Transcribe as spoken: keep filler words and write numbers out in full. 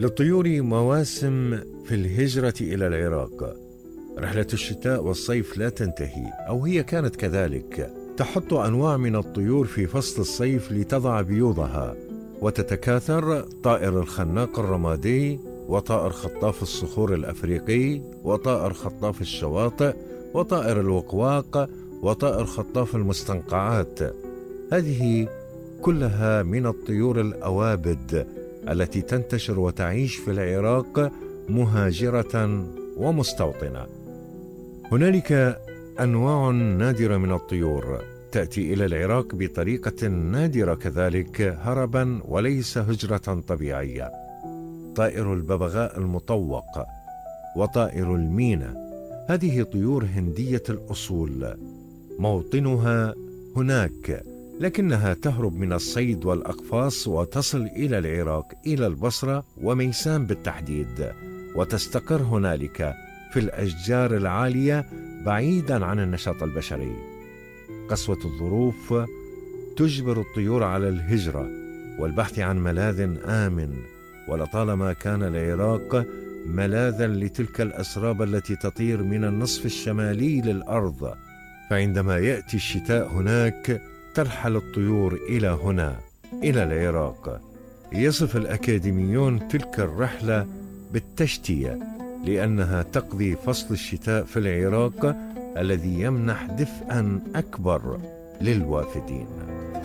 للطيور مواسم في الهجرة إلى العراق. رحلة الشتاء والصيف لا تنتهي، أو هي كانت كذلك. تحط أنواع من الطيور في فصل الصيف لتضع بيوضها، وتتكاثر طائر الخناق الرمادي، وطائر خطاف الصخور الأفريقي، وطائر خطاف الشواطئ، وطائر الوقواق، وطائر خطاف المستنقعات. هذه كلها من الطيور الأوابد التي تنتشر وتعيش في العراق مهاجرة ومستوطنة. هنالك أنواع نادرة من الطيور تأتي إلى العراق بطريقة نادرة كذلك هربا وليس هجرة طبيعية. طائر الببغاء المطوق وطائر المينا، هذه طيور هندية الأصول، موطنها هناك، لكنها تهرب من الصيد والأقفاص وتصل إلى العراق، إلى البصرة وميسان بالتحديد، وتستقر هنالك في الأشجار العالية بعيدا عن النشاط البشري. قسوة الظروف تجبر الطيور على الهجرة والبحث عن ملاذ آمن، ولطالما كان العراق ملاذا لتلك الأسراب التي تطير من النصف الشمالي للأرض. فعندما يأتي الشتاء هناك ترحل الطيور إلى هنا، إلى العراق. يصف الأكاديميون تلك الرحلة بالتشتية، لأنها تقضي فصل الشتاء في العراق الذي يمنح دفئا أكبر للوافدين.